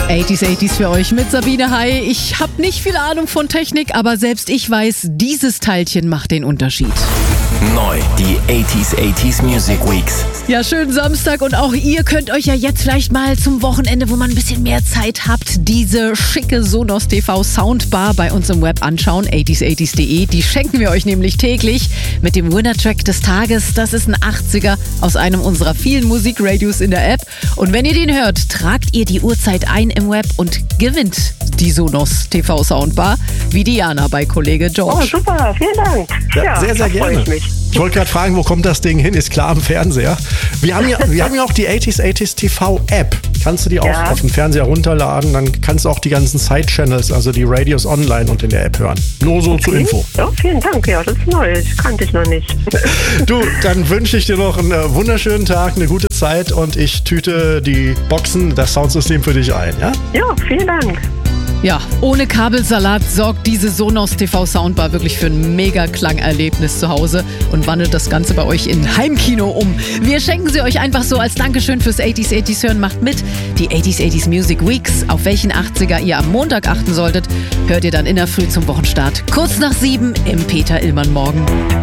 80s für euch mit Sabine. Hi, ich habe nicht viel Ahnung von Technik, aber selbst ich weiß, dieses Teilchen macht den Unterschied. Neu, die 80s Music Weeks. Ja, schönen Samstag und auch ihr könnt euch ja jetzt vielleicht mal zum Wochenende, wo man ein bisschen mehr Zeit habt, diese schicke Sonos TV Soundbar bei uns im Web anschauen, 80s.de. Die schenken wir euch nämlich täglich mit dem Winner-Track des Tages. Das ist ein 80er aus einem unserer vielen Musikradios in der App. Und wenn ihr den hört, tragt ihr die Uhrzeit ein im Web und gewinnt die Sonos TV Soundbar, wie Diana bei Kollege George. Oh, super, vielen Dank. Ja, sehr, sehr gerne. Ich mich. Ich wollte gerade fragen, wo kommt das Ding hin? Ist klar am Fernseher. Wir haben ja auch die 80s TV App. Kannst du die auch auf dem Fernseher runterladen? Dann kannst du auch die ganzen Side-Channels, also die Radios online und in der App hören. Nur so zur Info. Ja, vielen Dank. Ja, das ist neu. Das kannte ich noch nicht. Du, dann wünsche ich dir noch einen wunderschönen Tag, eine gute Zeit und ich tüte die Boxen, das Soundsystem für dich ein. Ja? Ja, vielen Dank. Ja, ohne Kabelsalat sorgt diese Sonos TV Soundbar wirklich für ein mega Klangerlebnis zu Hause und wandelt das Ganze bei euch in Heimkino um. Wir schenken sie euch einfach so als Dankeschön fürs 80s hören. Macht mit. Die 80s Music Weeks, auf welchen 80er ihr am Montag achten solltet, hört ihr dann in der Früh zum Wochenstart. Kurz nach 7 im Peter Illmann Morgen.